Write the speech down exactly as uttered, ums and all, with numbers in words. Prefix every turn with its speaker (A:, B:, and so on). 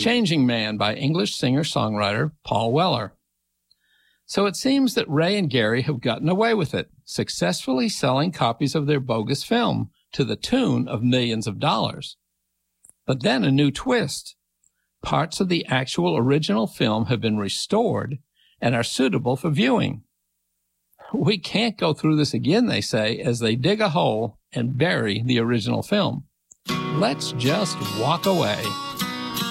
A: Changing Man by English singer-songwriter Paul Weller. So it seems that Ray and Gary have gotten away with it, successfully selling copies of their bogus film to the tune of millions of dollars. But then a new twist. Parts of the actual original film have been restored and are suitable for viewing. We can't go through this again, they say, as they dig a hole and bury the original film. Let's just walk away.